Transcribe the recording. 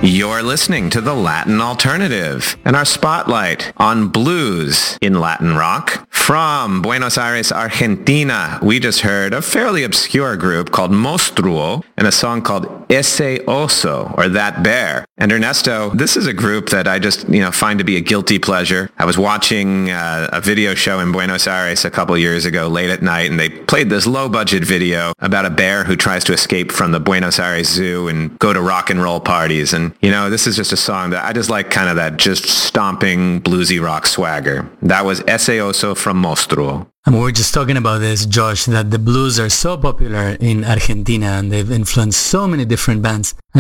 You're listening to The Latin Alternative and our spotlight on blues in Latin rock. From Buenos Aires, Argentina, we just heard a fairly obscure group called Monstruo and a song called Ese Oso, or That Bear. And Ernesto, this is a group that I just, find to be a guilty pleasure. I was watching a video show in Buenos Aires a couple years ago late at night, and they played this low-budget video about a bear who tries to escape from the Buenos Aires Zoo and go to rock and roll parties. And, this is just a song that I just like, kind of that just stomping bluesy rock swagger. That was Ese Oso from Monstruo. And we were just talking about this, Josh, that the blues are so popular in Argentina and they've influenced so many different bands.